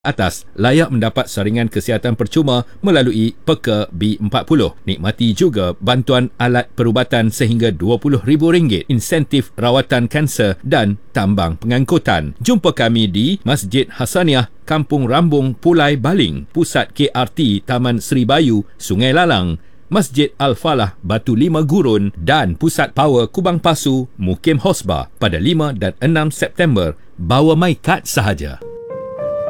atas layak mendapat saringan kesihatan percuma melalui Peka B40. Nikmati juga bantuan alat perubatan sehingga RM20,000, insentif rawatan kanser dan tambang pengangkutan. Jumpa kami di Masjid Hasaniah, Kampung Rambung, Pulai Baling, Pusat KRT Taman Seri Bayu, Sungai Lalang, Masjid Al-Falah, Batu Lima Gurun dan Pusat Power Kubang Pasu, Mukim Hosbah pada 5 dan 6 September. Bawa my kad sahaja.